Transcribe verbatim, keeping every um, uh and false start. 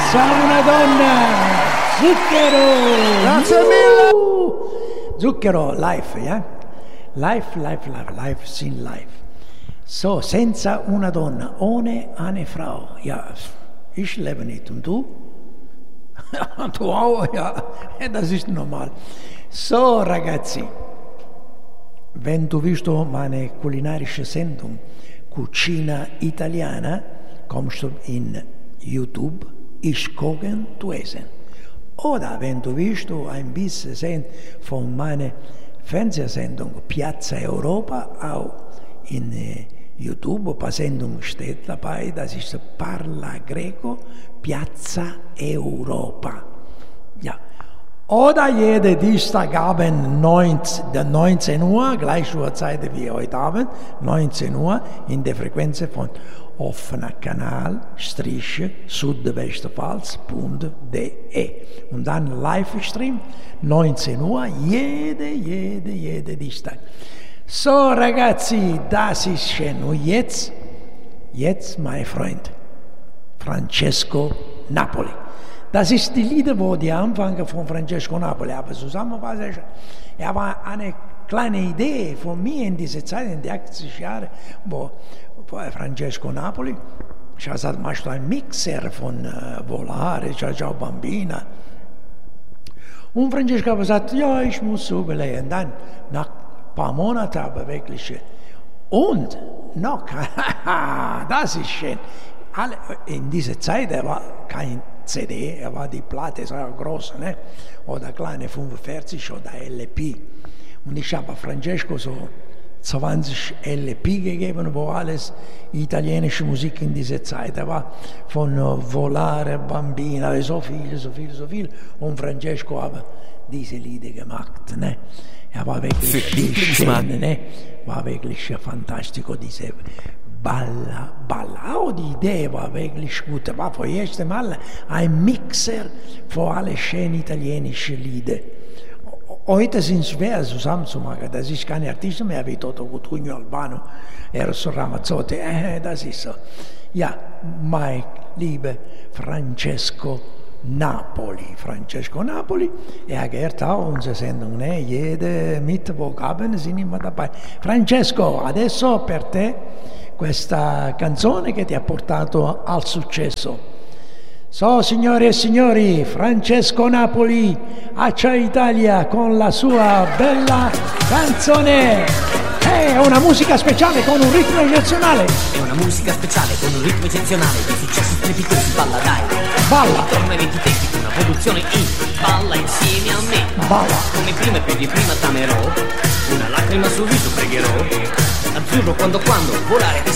Senza una donna, Zucchero. Grazie mille. Uh, Zucchero, life, ja? Life, life, life, life, sin life. So, senza una donna, ohne eine Frau. Ja, ich lebe nicht. Und du? Du auch, ja. Das ist normal. So, ragazzi, wenn du willst meine kulinarische Sendung Cucina Italiana, kommst du in YouTube, ich kochen, du essen. Oder wenn du willst ein bisschen sehen von meiner Fernsehsendung Piazza Europa, auch in äh, YouTube, ein paar Sendungen steht dabei, das ist Parla Greco, Piazza Europa. Ja. Oder jede Dienstagabend neunzehn Uhr, gleiche Uhrzeit wie heute Abend, neunzehn Uhr, in der Frequenz von offener Kanal, Strich, südwestpfalz punkt de. Und dann Livestream, neunzehn Uhr, jede, jede, jede Dienstag. So, ragazzi, das ist schön. Und jetzt, jetzt, mein Freund, Francesco Napoli. Das ist die Lieder, wo die Anfänge von Francesco Napoli, aber zusammenfassend, er war eine kleine Idee von mir in dieser Zeit, in den achtzig Jahren, wo, wo Francesco Napoli, ich habe gesagt, machst du einen Mixer von äh, Volare, Ciao Bambina. Und Francesco hat gesagt, ja, ich muss überlegen. Dann, nach ein paar Monaten, aber wirklich, und noch, das ist schön, alle, in dieser Zeit, er war kein C D, er war die Platte, es war groß, ne? Oder kleine fünfundvierzig oder L P. Und ich habe Francesco so zwanzig L P gegeben, wo alles italienische Musik in dieser Zeit war, von uh, Volare, Bambina, so viel, so viel, so viel. Und Francesco hat diese Lieder gemacht, ne? Er war wirklich schön, ne? War wirklich fantastisch, diese Balla, Balla. Auch die Idee war wirklich gut. War für das erste Mal ein Mixer für alle schönen italienischen Lieder. Heute sind es schwer zusammenzumachen. Das ist kein Artist mehr wie Toto Cutugno, Albano, Eros Ramazzotti. Eh, das ist so. Ja, mein lieber Francesco Napoli. Francesco Napoli, er gehört auch unsere Sendung, ne? Jede Mittwochabend sind immer dabei. Francesco, adesso per te questa canzone che ti ha portato al successo. So, signore e signori, Francesco Napoli, Accia Italia con la sua bella canzone. È una musica speciale con un ritmo eccezionale. È una musica speciale con un ritmo eccezionale. Di successi strepitosi, balla dai. Balla. Torna ai venti tempi con una produzione in. Balla insieme a me. Balla. Come prima e per di prima t'amerò. Una lacrima sul viso pregherò. Azzurro quando quando volare ti